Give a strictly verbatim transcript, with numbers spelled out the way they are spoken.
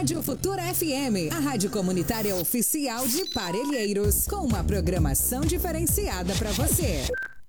Rádio Futura F M, a rádio comunitária oficial de Parelheiros, com uma programação diferenciada para você.